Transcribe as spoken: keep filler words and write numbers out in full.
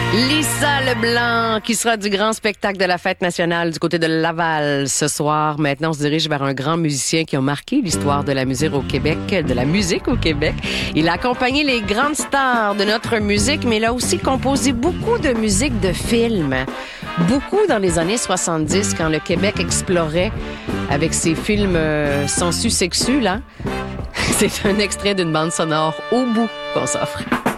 Lisa Leblanc, qui sera du grand spectacle de la fête nationale du côté de Laval ce soir. Maintenant, on se dirige vers un grand musicien qui a marqué l'histoire de la musique au Québec, de la musique au Québec. Il a accompagné les grandes stars de notre musique, mais il a aussi composé beaucoup de musique de films. Beaucoup dans les années soixante-dix, quand le Québec explorait avec ses films euh, sensu sexu, là. C'est un extrait d'une bande sonore au bout qu'on s'offre.